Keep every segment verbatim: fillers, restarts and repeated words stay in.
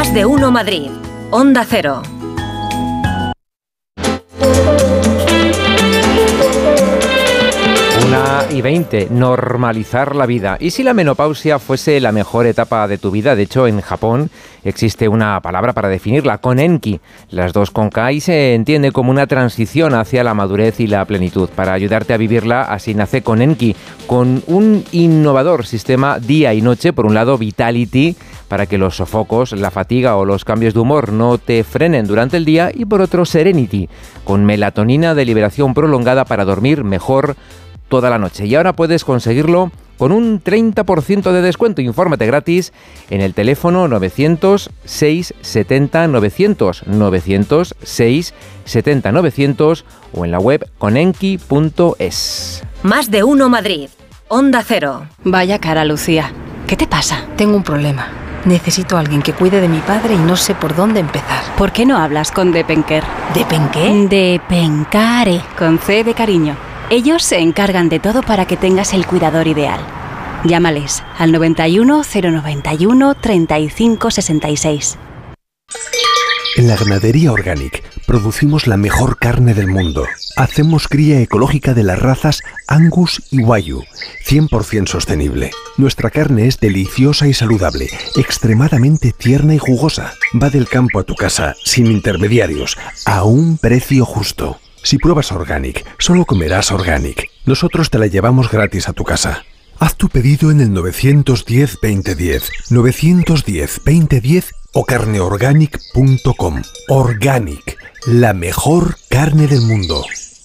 Más de uno Madrid. Onda Cero. Una y veinte, normalizar la vida. ¿Y si la menopausia fuese la mejor etapa de tu vida? De hecho, en Japón existe una palabra para definirla, konenki. Las dos con K y se entiende como una transición hacia la madurez y la plenitud. Para ayudarte a vivirla, así nace Konenki, con un innovador sistema día y noche. Por un lado, Vitality, para que los sofocos, la fatiga o los cambios de humor no te frenen durante el día. Y por otro, Serenity, con melatonina de liberación prolongada para dormir mejor toda la noche. Y ahora puedes conseguirlo con un treinta por ciento de descuento. Infórmate gratis en el teléfono novecientos, seiscientos setenta, novecientos, novecientos, seiscientos setenta, novecientos o en la web konenki punto es. Más de uno Madrid. Onda Cero. Vaya cara, Lucía. ¿Qué te pasa? Tengo un problema. Necesito a alguien que cuide de mi padre y no sé por dónde empezar. ¿Por qué no hablas con Depenker? ¿Depenqué? Depencare, con C de cariño. Ellos se encargan de todo para que tengas el cuidador ideal. Llámales al noventa y uno, cero noventa y uno, treinta y cinco sesenta y seis. En la Ganadería Organic producimos la mejor carne del mundo. Hacemos cría ecológica de las razas Angus y Wagyu, cien por ciento sostenible. Nuestra carne es deliciosa y saludable, extremadamente tierna y jugosa. Va del campo a tu casa, sin intermediarios, a un precio justo. Si pruebas Organic, solo comerás Organic. Nosotros te la llevamos gratis a tu casa. Haz tu pedido en el novecientos diez, veinte diez, novecientos diez, veinte diez o carne organic punto com. Organic, la mejor carne del mundo.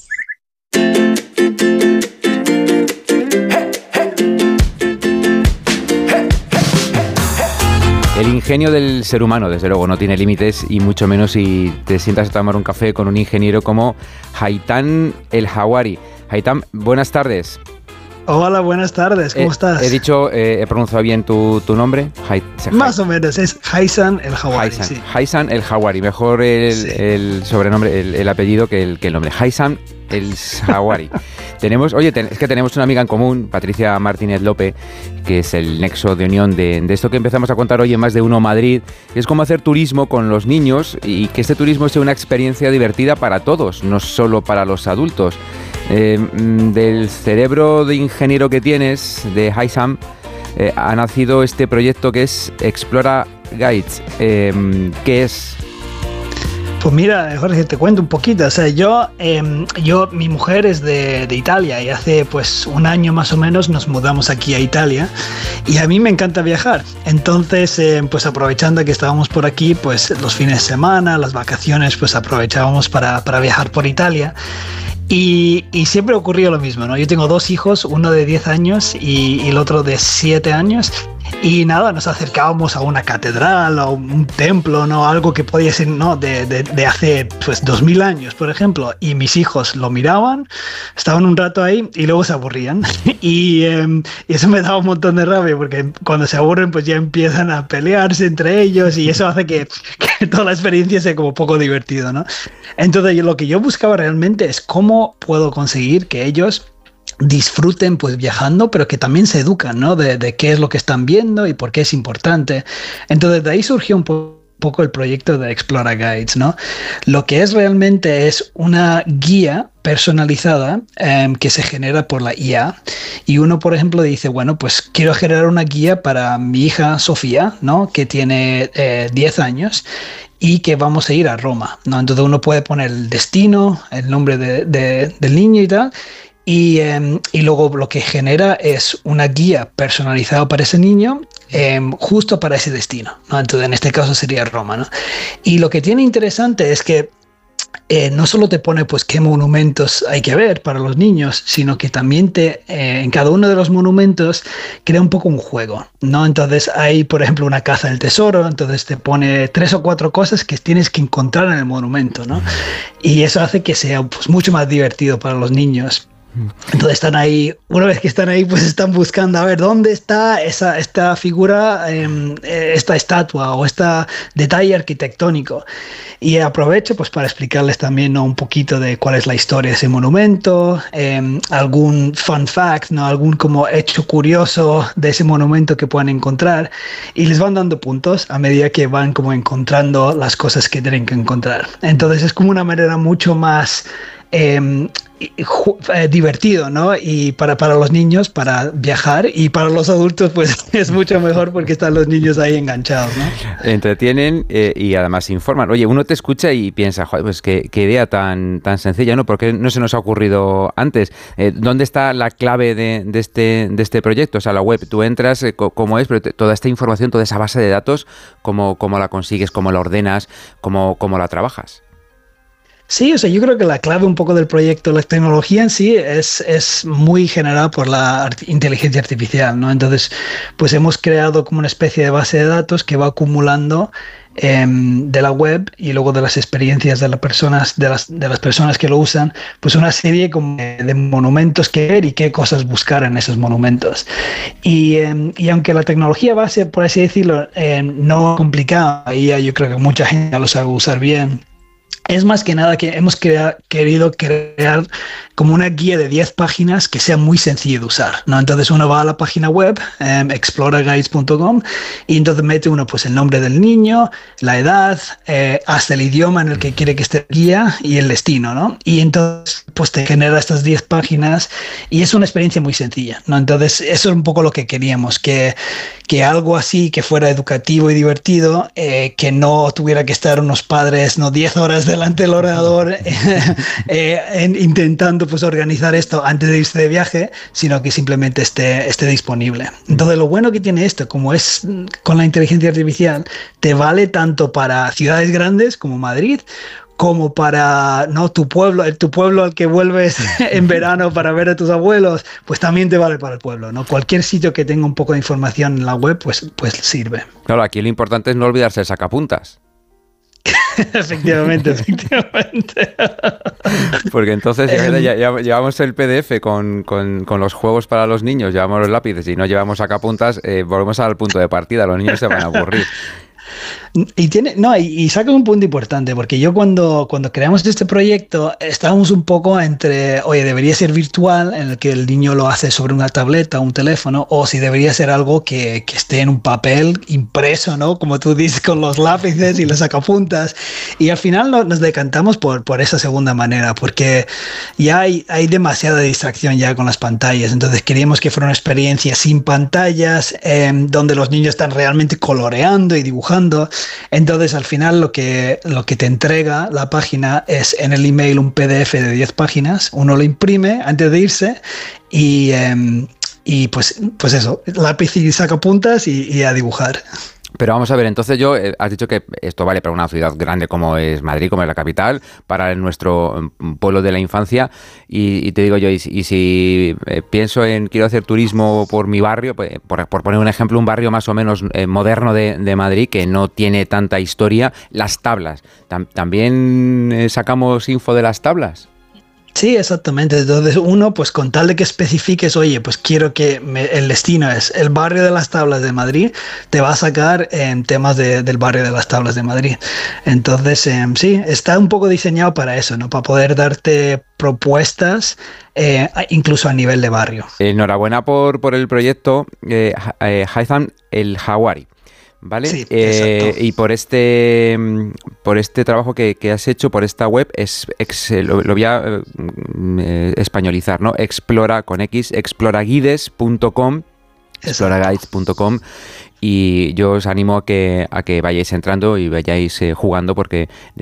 El ingenio del ser humano, desde luego, no tiene límites, y mucho menos si te sientas a tomar un café con un ingeniero como Haitham El Hawari. Haitham, buenas tardes. Hola, buenas tardes, ¿cómo eh, estás? He dicho, eh, he pronunciado bien tu, tu nombre. Hay, Más o menos, es Haitham El Hawari. Haitham, sí. Haitham El Hawari, mejor el, sí. el sobrenombre, el, el apellido que el, que el nombre. Haitham El Hawari. tenemos, oye, ten, es que tenemos una amiga en común, Patricia Martínez López, que es el nexo de unión de, de esto que empezamos a contar hoy en Más de Uno Madrid. Es cómo hacer turismo con los niños y que este turismo sea una experiencia divertida para todos, no solo para los adultos. Eh, del cerebro de ingeniero que tienes, de Haitham, eh, ha nacido este proyecto que es Explora Guides. Eh, ¿Qué es? Pues mira, Jorge, te cuento un poquito. O sea, yo, eh, yo mi mujer es de, de Italia y hace pues un año más o menos nos mudamos aquí a Italia y a mí me encanta viajar. Entonces, eh, pues aprovechando que estábamos por aquí, pues los fines de semana, las vacaciones, pues aprovechábamos para, para viajar por Italia. Y, y siempre ocurrió lo mismo, ¿no? Yo tengo dos hijos, uno de diez años y, y el otro de siete años. Y nada, nos acercábamos a una catedral o un templo, ¿no? Algo que podía ser, ¿no? De, de, de hace, pues, dos mil años, por ejemplo. Y mis hijos lo miraban, estaban un rato ahí y luego se aburrían. y, eh, y eso me daba un montón de rabia porque cuando se aburren, pues ya empiezan a pelearse entre ellos y eso hace que, que toda la experiencia sea como poco divertido, ¿no? Entonces, lo que yo buscaba realmente es cómo puedo conseguir que ellos disfruten pues viajando, pero que también se educan, ¿no? De, de qué es lo que están viendo y por qué es importante. Entonces de ahí surgió un po- poco el proyecto de Explora Guides, ¿no? Lo que es realmente es una guía personalizada eh, que se genera por la I A y uno, por ejemplo, dice, bueno, pues quiero generar una guía para mi hija Sofía, ¿no? Que tiene eh, diez años y que vamos a ir a Roma, ¿no? Entonces uno puede poner el destino, el nombre de, de, del niño y tal. Y, eh, y luego lo que genera es una guía personalizada para ese niño, eh, justo para ese destino, ¿no? Entonces en este caso sería Roma, ¿no? Y lo que tiene interesante es que eh, no solo te pone pues qué monumentos hay que ver para los niños, sino que también te, eh, en cada uno de los monumentos crea un poco un juego, ¿no? Entonces hay, por ejemplo, una caza del tesoro, entonces te pone tres o cuatro cosas que tienes que encontrar en el monumento, ¿no? Y eso hace que sea pues mucho más divertido para los niños. Entonces están ahí, una vez que están ahí, pues están buscando a ver dónde está esa, esta figura, eh, esta estatua o este detalle arquitectónico. Y aprovecho pues para explicarles también, ¿no?, un poquito de cuál es la historia de ese monumento, eh, algún fun fact, ¿no?, algún como hecho curioso de ese monumento que puedan encontrar, y les van dando puntos a medida que van como encontrando las cosas que tienen que encontrar. Entonces es como una manera mucho más Eh, eh, divertido, ¿no? Y para, para los niños, para viajar, y para los adultos, pues es mucho mejor porque están los niños ahí enganchados, ¿no? Entretienen eh, y además informan. Oye, uno te escucha y piensa, joder, pues qué, qué idea tan, tan sencilla, ¿no? ¿Por qué no se nos ha ocurrido antes? Eh, ¿Dónde está la clave de, de, este, de este proyecto? O sea, la web, tú entras, eh, cómo es, pero te, toda esta información, toda esa base de datos, ¿cómo, cómo la consigues, cómo la ordenas, cómo, cómo la trabajas? Sí, o sea, yo creo que la clave un poco del proyecto, la tecnología en sí es, es muy generada por la art- inteligencia artificial, ¿no? Entonces, pues hemos creado como una especie de base de datos que va acumulando eh, de la web y luego de las experiencias de las personas, de las, de las personas que lo usan, pues una serie como de, de monumentos que ver y qué cosas buscar en esos monumentos. Y, eh, y aunque la tecnología base, por así decirlo, eh, no complicada, y yo creo que mucha gente lo sabe usar bien, es más que nada que hemos crea, querido crear como una guía de diez páginas que sea muy sencillo de usar, ¿no? Entonces uno va a la página web, um, explora guides punto com, y entonces mete uno pues el nombre del niño, la edad, eh, hasta el idioma en el que quiere que esté el guía y el destino, ¿no? Y entonces pues te genera estas diez páginas y es una experiencia muy sencilla, ¿no? Entonces eso es un poco lo que queríamos, que, que algo así que fuera educativo y divertido, eh, que no tuviera que estar unos padres, no diez horas delante del ordenador eh, eh, en, intentando pues organizar esto antes de irse de viaje, sino que simplemente esté, esté disponible. Entonces lo bueno que tiene esto, como es con la inteligencia artificial, te vale tanto para ciudades grandes como Madrid, como para no tu pueblo, tu pueblo al que vuelves en verano para ver a tus abuelos, pues también te vale para el pueblo, ¿no? Cualquier sitio que tenga un poco de información en la web, pues, pues sirve. Claro, aquí lo importante es no olvidarse el sacapuntas. Efectivamente, efectivamente. Porque entonces ya, ya, ya llevamos el P D F con, con, con los juegos para los niños, llevamos los lápices y no llevamos sacapuntas, eh, volvemos al punto de partida, los niños se van a aburrir. Y tiene, no, y, y saca un punto importante, porque yo cuando, cuando creamos este proyecto estábamos un poco entre, oye, debería ser virtual, en el que el niño lo hace sobre una tableta o un teléfono, o si debería ser algo que, que esté en un papel impreso, ¿no? Como tú dices, con los lápices y los sacapuntas. Y al final no, nos decantamos por, por esa segunda manera, porque ya hay, hay demasiada distracción ya con las pantallas. Entonces queríamos que fuera una experiencia sin pantallas, eh, donde los niños están realmente coloreando y dibujando. Entonces al final lo que, lo que te entrega la página es en el email un P D F de diez páginas, uno lo imprime antes de irse y, eh, y pues, pues eso, lápiz y sacapuntas y, y a dibujar. Pero vamos a ver, entonces yo, eh, has dicho que esto vale para una ciudad grande como es Madrid, como es la capital, para nuestro pueblo de la infancia, y, y te digo yo, y, y si eh, pienso en, quiero hacer turismo por mi barrio, pues, por, por poner un ejemplo, un barrio más o menos eh, moderno de, de Madrid, que no tiene tanta historia, las tablas, ¿Tam, ¿también eh, sacamos info de las tablas? Sí, exactamente. Entonces uno, pues con tal de que especifiques, oye, pues quiero que me, el destino es el barrio de las Tablas de Madrid, te va a sacar en temas de, del barrio de las Tablas de Madrid. Entonces, eh, sí, está un poco diseñado para eso, ¿no? Para poder darte propuestas, eh, incluso a nivel de barrio. Enhorabuena por, por el proyecto eh, eh, Haitham el Hawari. ¿Vale? Sí, eh, y por este por este trabajo que, que has hecho, por esta web, es, ex, lo, lo voy a eh, españolizar, ¿no? Explora con X, exploraguides punto com, exploraguides punto com, y yo os animo a que, a que vayáis entrando y vayáis eh, jugando, porque